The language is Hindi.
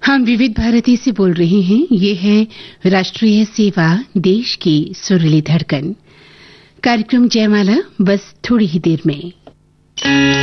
हम विविध भारती से बोल रहे हैं। ये है राष्ट्रीय सेवा, देश की सुरीली धड़कन। कार्यक्रम जयमाला बस थोड़ी ही देर में।